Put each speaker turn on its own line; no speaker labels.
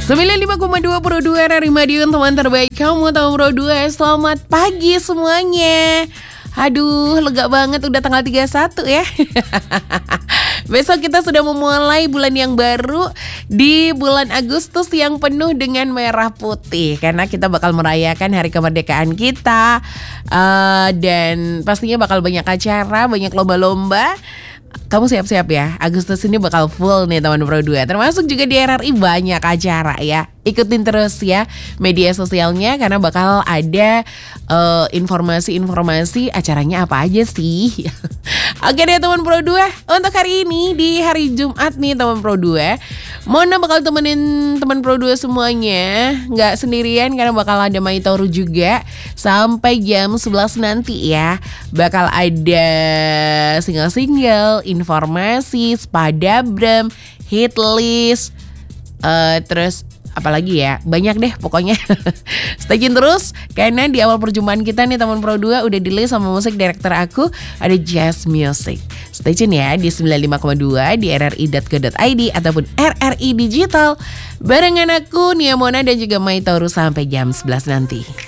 95,2 Pro 2 RRI Madiun, teman terbaik kamu, teman Pro 2. Selamat pagi semuanya. Aduh, lega banget udah tanggal 31 ya. Besok kita sudah memulai bulan yang baru, di bulan Agustus yang penuh dengan merah putih, karena kita bakal merayakan hari kemerdekaan kita. Dan pastinya bakal banyak acara, banyak lomba-lomba. Kamu siap-siap ya, Agustus ini bakal full nih teman Pro 2. Termasuk juga di RRI banyak acara ya. Ikutin terus ya media sosialnya, karena bakal ada informasi-informasi acaranya apa aja sih. Oke deh teman Pro 2, untuk hari ini di hari Jumat nih teman Pro 2, Mona bakal temenin teman Pro 2 semuanya. Gak sendirian, karena bakal ada Maitoru juga sampai jam 11 nanti ya. Bakal ada single-single, informasi, spadabrem, hit list, terus apalagi ya, banyak deh pokoknya. Stay tune terus, karena di awal perjumpaan kita nih teman Pro 2 udah delay sama musik director aku, ada Jazz Music. Stay tune ya di 95,2 di rri.co.id ataupun RRI Digital. Barengan aku Nia Mona dan juga Maitoru sampai jam 11 nanti.